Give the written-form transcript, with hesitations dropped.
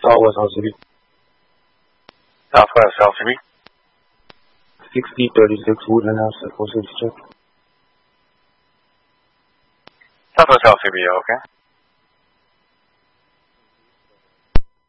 Southwest LCB. Southwest LCB. 6036 Woodland House, 460 check. Southwest LCB, okay.